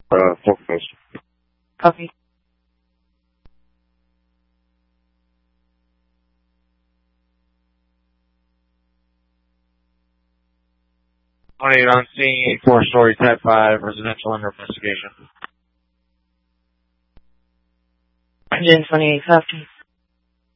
Forklift. Copy. On scene, 4-story Type 5 residential under investigation. 128 copy.